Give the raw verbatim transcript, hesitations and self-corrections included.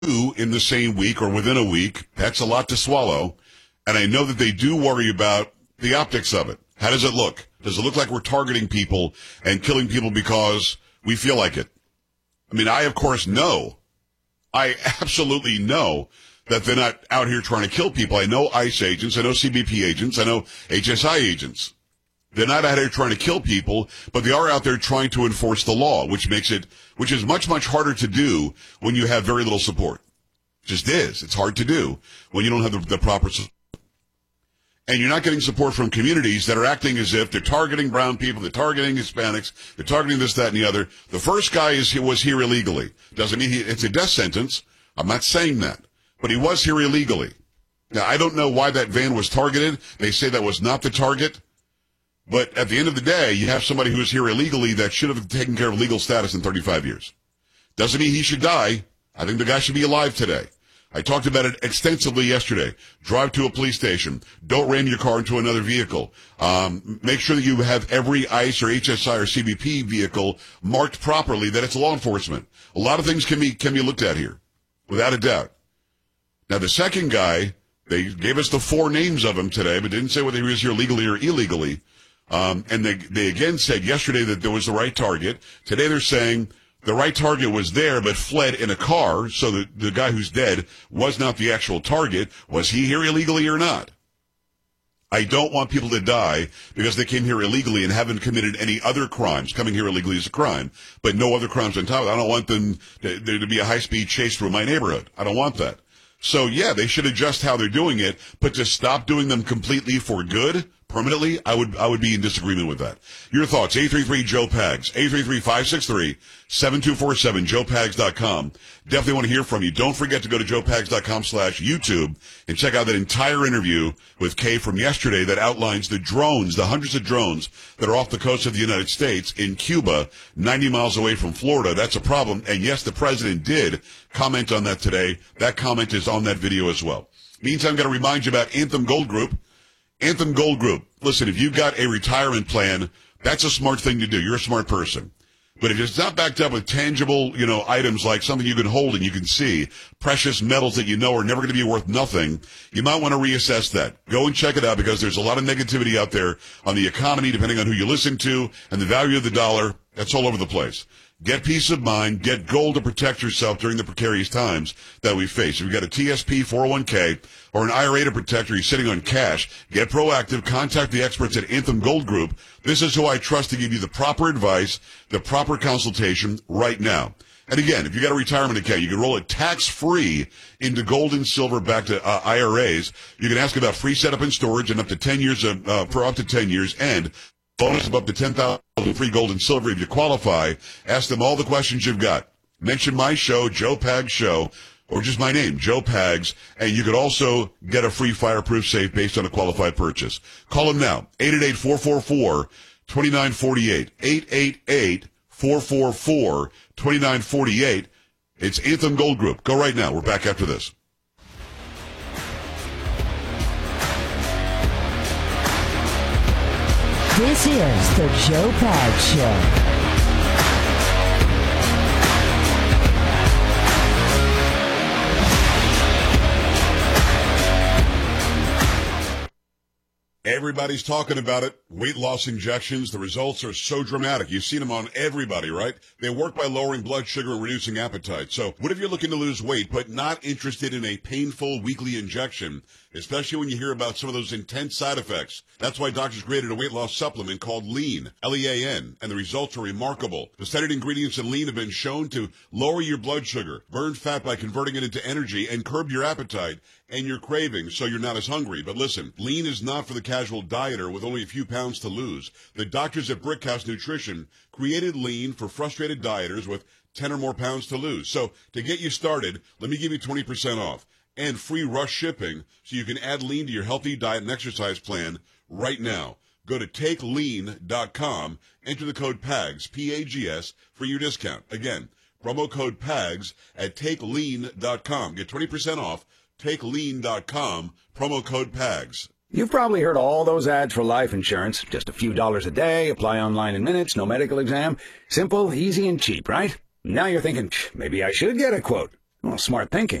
two in the same week or within a week. That's a lot to swallow. And I know that they do worry about the optics of it. How does it look? Does it look like we're targeting people and killing people because we feel like it? I mean, I, of course, know. I absolutely know that they're not out here trying to kill people. I know ICE agents. I know C B P agents. I know H S I agents. They're not out here trying to kill people, but they are out there trying to enforce the law, which makes it, which is much, much harder to do when you have very little support. It just is. It's hard to do when you don't have the, the proper support. And you're not getting support from communities that are acting as if they're targeting brown people, they're targeting Hispanics, they're targeting this, that, and the other. The first guy is was here illegally. Doesn't mean he, it's a death sentence. I'm not saying that. But he was here illegally. Now, I don't know why that van was targeted. They say that was not the target. But at the end of the day, you have somebody who's here illegally that should have taken care of legal status in thirty-five years. Doesn't mean he should die. I think the guy should be alive today. I talked about it extensively yesterday. Drive to a police station. Don't ram your car into another vehicle. Um, make sure that you have every ICE or H S I or C B P vehicle marked properly that it's law enforcement. A lot of things can be can be looked at here, without a doubt. Now, the second guy, they gave us the four names of him today, but didn't say whether he was here legally or illegally. Um, and they, they again said yesterday that there was the right target. Today they're saying the right target was there, but fled in a car. So the, the guy who's dead was not the actual target. Was he here illegally or not? I don't want people to die because they came here illegally and haven't committed any other crimes. Coming here illegally is a crime, but no other crimes on top of it. I don't want them to, there to be a high-speed chase through my neighborhood. I don't want that. So, yeah, they should adjust how they're doing it, but to stop doing them completely for good, permanently, I would I would be in disagreement with that. Your thoughts, eight three three, Joe Pags, eight three three, five six three, seven two four seven, joe pags dot com. Definitely want to hear from you. Don't forget to go to joe pags dot com slash YouTube and check out that entire interview with Kay from yesterday that outlines the drones, the hundreds of drones that are off the coast of the United States in Cuba, ninety miles away from Florida. That's a problem. And yes, the president did comment on that today. That comment is on that video as well. Meantime, I'm going to remind you about Anthem Gold Group. Anthem Gold Group. Listen, if you've got a retirement plan, that's a smart thing to do. You're a smart person. But if it's not backed up with tangible, you know, items like something you can hold and you can see, precious metals that you know are never going to be worth nothing, you might want to reassess that. Go and check it out because there's a lot of negativity out there on the economy, depending on who you listen to, and the value of the dollar. That's all over the place. Get peace of mind. Get gold to protect yourself during the precarious times that we face. If you've got a T S P, four oh one k, or an I R A to protect, or you're sitting on cash, get proactive. Contact the experts at Anthem Gold Group. This is who I trust to give you the proper advice, the proper consultation right now. And again, if you got a retirement account, you can roll it tax-free into gold and silver back to uh, I R As. You can ask about free setup and storage and up to ten years of, uh, for up to ten years, and bonus of up to ten thousand free gold and silver if you qualify. Ask them all the questions you've got. Mention my show, Joe Pags Show, or just my name, Joe Pags, and you could also get a free fireproof safe based on a qualified purchase. Call them now, eight eight eight, four four four, two nine four eight, eight eight eight, four four four, two nine four eight. It's Anthem Gold Group. Go right now. We're back after this. This is the Joe Pags Show. Everybody's talking about it. Weight loss injections. The results are so dramatic. You've seen them on everybody, right? They work by lowering blood sugar and reducing appetite. So what if you're looking to lose weight but not interested in a painful weekly injection, especially when you hear about some of those intense side effects? That's why doctors created a weight loss supplement called Lean, L E A N, and the results are remarkable. The studied ingredients in Lean have been shown to lower your blood sugar, burn fat by converting it into energy, and curb your appetite and your cravings so you're not as hungry. But listen, Lean is not for the casual dieter with only a few pounds to lose. The doctors at Brickhouse Nutrition created Lean for frustrated dieters with ten or more pounds to lose. So to get you started, let me give you twenty percent off and free rush shipping so you can add Lean to your healthy diet and exercise plan right now. Go to take lean dot com, enter the code PAGS, P A G S, for your discount. Again, promo code PAGS at take lean dot com. Get twenty percent off, take lean dot com, promo code PAGS. You've probably heard all those ads for life insurance. Just a few dollars a day, apply online in minutes, no medical exam. Simple, easy, and cheap, right? Now you're thinking, maybe I should get a quote. Well, smart thinking.